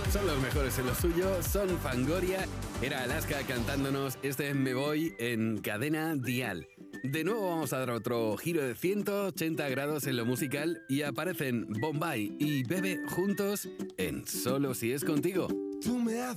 Son los mejores en lo suyo, son Fangoria. Era Alaska cantándonos este Me Voy en Cadena Dial. De nuevo vamos a dar otro giro de 180 grados en lo musical y aparecen Bombay y Bebe juntos en Solo si es contigo. Tú me haces